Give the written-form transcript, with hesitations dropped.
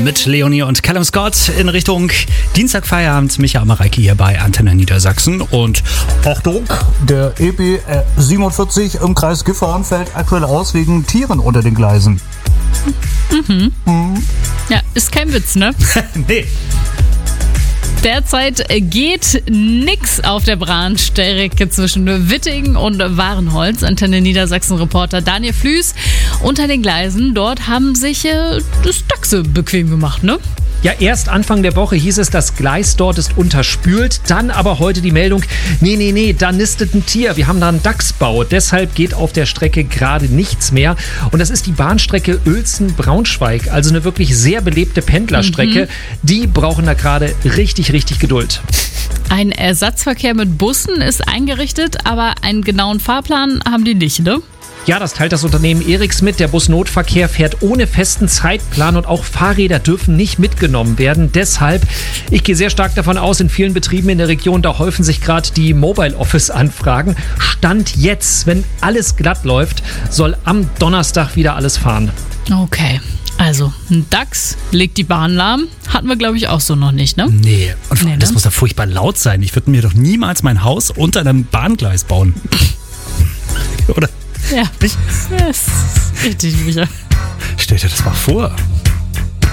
mit Leonie und Callum Scott in Richtung Dienstagfeierabend. Micha Mareike hier bei Antenne Niedersachsen. Und Achtung, der EB 47 im Kreis Gifhorn fällt aktuell aus wegen Tieren unter den Gleisen. Ja, ist kein Witz, ne? Nee. Derzeit geht nix auf der Bahnstrecke zwischen Wittingen und Warenholz. Antenne Niedersachsen-Reporter Daniel Flüß unter den Gleisen. Dort haben sich das Dachse bequem gemacht, ne? Ja, erst Anfang der Woche hieß es, das Gleis dort ist unterspült. Dann aber heute die Meldung, nee, da nistet ein Tier. Wir haben da einen Dachsbau. Deshalb geht auf der Strecke gerade nichts mehr. Und das ist die Bahnstrecke Uelzen-Braunschweig. Also eine wirklich sehr belebte Pendlerstrecke. Die brauchen da gerade richtig Geduld. Ein Ersatzverkehr mit Bussen ist eingerichtet, aber einen genauen Fahrplan haben die nicht, ne? Ja, das teilt das Unternehmen Eriks mit. Der Busnotverkehr fährt ohne festen Zeitplan und auch Fahrräder dürfen nicht mitgenommen werden. Deshalb, ich gehe sehr stark davon aus, in vielen Betrieben in der Region, da häufen sich gerade die Mobile Office-Anfragen. Stand jetzt, wenn alles glatt läuft, soll am Donnerstag wieder alles fahren. Okay, also ein Dachs legt die Bahn lahm. Hatten wir, glaube ich, auch so noch nicht, ne? Nee, und Nee, ne? das muss ja furchtbar laut sein. Ich würde mir doch niemals mein Haus unter einem Bahngleis bauen. Oder? Ja, das ist richtig, Micha. Stell dir das mal vor.